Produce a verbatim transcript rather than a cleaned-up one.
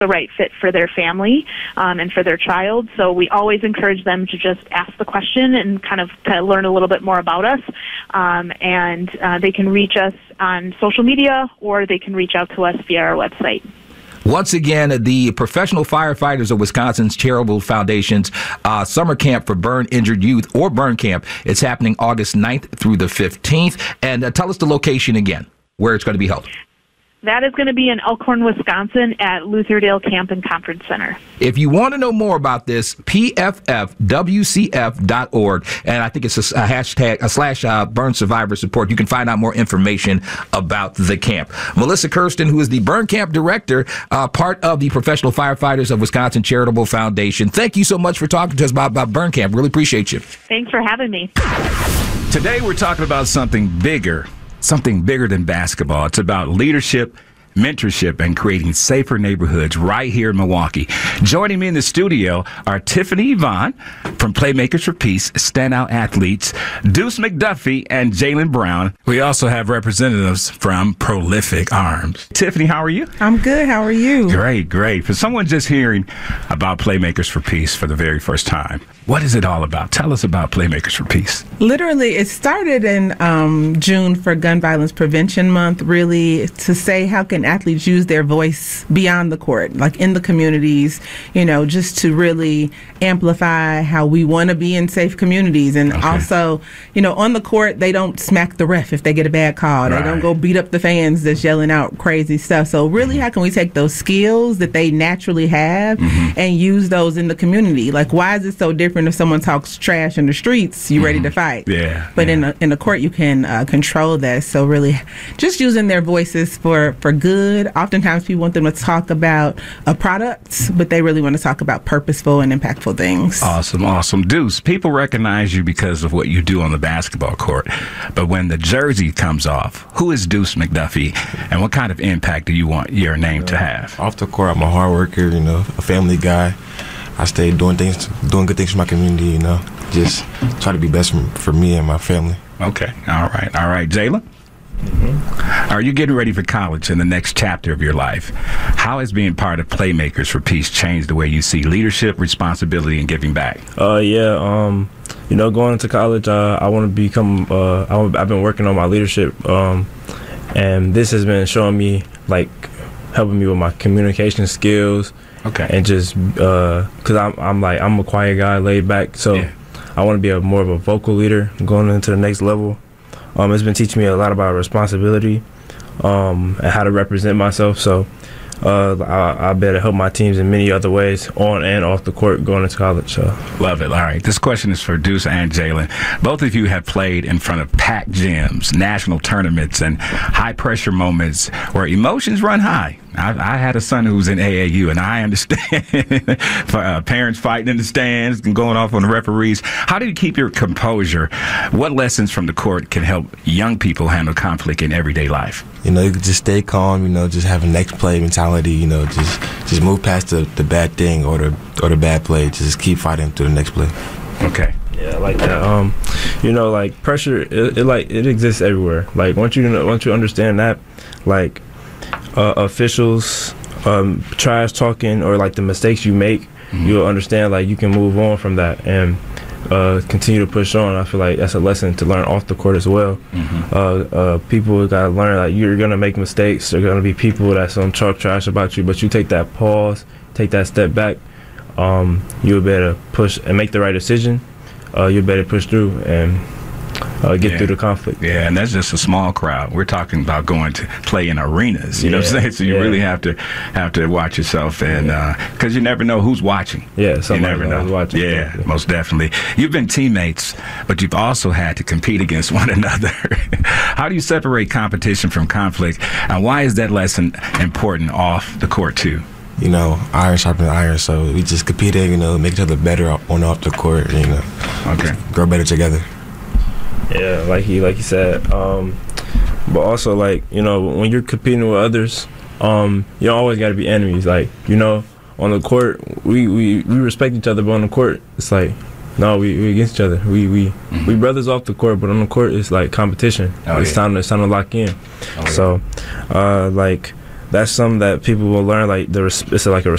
the right fit for their family um, and for their child. So we always encourage them to just ask the question and kind of to learn a little bit more about us. Um, and uh, they can reach us on social media, or they can reach out to us via our website. Once again, the Professional Firefighters of Wisconsin's Charitable Foundation's uh, summer camp for burn-injured youth, or burn camp, it's happening August ninth through the fifteenth. And uh, tell us the location again, where it's going to be held. That is going to be in Elkhorn, Wisconsin at Lutherdale Camp and Conference Center. If you want to know more about this, P F F W C F dot org, and I think it's a, a hashtag, a slash uh, burn survivor support. You can find out more information about the camp. Melissa Kirsten, who is the burn camp director, uh, part of the Professional Firefighters of Wisconsin Charitable Foundation. Thank you so much for talking to us about, about burn camp. Really appreciate you. Thanks for having me. Today we're talking about something bigger. Something bigger than basketball. It's about leadership, mentorship, and creating safer neighborhoods right here in Milwaukee. Joining me in the studio are Tiffany Yvonne from Playmakers for Peace, standout athletes, Deuce McDuffie and Jalen Brown. We also have representatives from Prolific Arms. Tiffany, how are you? I'm good. How are you? Great, great. For someone just hearing about Playmakers for Peace for the very first time, what is it all about? Tell us about Playmakers for Peace. Literally, it started in um, June for Gun Violence Prevention Month, really to say how can athletes use their voice beyond the court, like in the communities, you know, just to really amplify how we want to be in safe communities. And okay. also, you know, on the court, they don't smack the ref if they get a bad call. Right. They don't go beat up the fans that's yelling out crazy stuff. So really, mm-hmm. how can we take those skills that they naturally have mm-hmm. and use those in the community? Like, why is it so different if someone talks trash in the streets, you mm-hmm. ready to fight? Yeah. But yeah. in, a, in the court, you can uh, control that. So really, just using their voices for, for good. Oftentimes people want them to talk about a product, but they really want to talk about purposeful and impactful things. Awesome, awesome. Deuce, people recognize you because of what you do on the basketball court, but when the jersey comes off, who is Deuce McDuffie, and what kind of impact do you want your name to have? Off the court, I'm a hard worker, you know, a family guy. I stay doing things, doing good things for my community, you know, just try to be best for, for me and my family. Okay, all right, all right. Jalen? Mm-hmm. Are you getting ready for college in the next chapter of your life? How has being part of Playmakers for Peace changed the way you see leadership, responsibility, and giving back? Uh, yeah, um, you know, going into college, uh, I want to become, uh, I, I've been working on my leadership, um, and this has been showing me, like, helping me with my communication skills. Okay. And just, uh, cause I'm, I'm like, I'm a quiet guy, laid back, so yeah. I want to be a more of a vocal leader going into the next level. Um, it's been teaching me a lot about responsibility um, and how to represent myself. So uh, I, I better help my teams in many other ways, on and off the court, going into college. So. Love it. All right. This question is for Deuce and Jalen. Both of you have played in front of packed gyms, national tournaments, and high-pressure moments where emotions run high. I, I had a son who was in A A U, and I understand for, uh, parents fighting in the stands and going off on the referees. How do you keep your composure? What lessons from the court can help young people handle conflict in everyday life? You know, you can just stay calm, you know, just have a next play mentality, you know, just just move past the, the bad thing or the or the bad play. Just keep fighting to the next play. Okay. Yeah, I like that. Um, you know, like pressure, it, it like it exists everywhere. Like once you know, once you understand that, like uh, officials, um, trash talking, or like the mistakes you make, mm-hmm. you'll understand. Like you can move on from that and uh, continue to push on. I feel like that's a lesson to learn off the court as well. Mm-hmm. Uh, uh, people gotta learn like you're gonna make mistakes. There're gonna be people that's gonna talk trash about you, but you take that pause, take that step back. Um, you'll better push and make the right decision. Uh, you better push through and uh, get yeah. through the conflict. Yeah, and that's just a small crowd. We're talking about going to play in arenas. You yeah. know what I'm saying? So you yeah. really have to have to watch yourself, and because uh, you never know who's watching. Yeah, you never know. Who's watching. Yeah, yeah, most definitely. You've been teammates, but you've also had to compete against one another. How do you separate competition from conflict, and why is that lesson important off the court too? You know, iron sharpens iron, so we just competed, you know, make each other better on and off the court, you know. Okay. Grow better together. Yeah, like he like he said. Um, but also, like, you know, when you're competing with others, um, you don't always got to be enemies. Like, you know, on the court, we, we, we respect each other, but on the court, it's like, no, we we against each other. We we mm-hmm. we brothers off the court, but on the court, it's like competition. Oh, it's yeah. time to it's time to lock in. Oh, so, yeah. uh, like. that's something that people will learn. Like the res- it's like a